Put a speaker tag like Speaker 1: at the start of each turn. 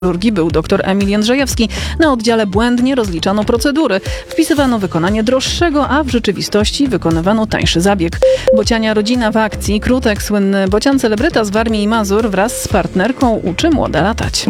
Speaker 1: chirurgii był dr Emil Jędrzejewski. Na oddziale błędnie rozliczano procedury. Wpisywano wykonanie droższego, a w rzeczywistości wykonywano tańszy zabieg. Bociania rodzina w akcji. Krutek, słynny bocian celebryta z Warmii i Mazur wraz z partnerką uczy młode latać.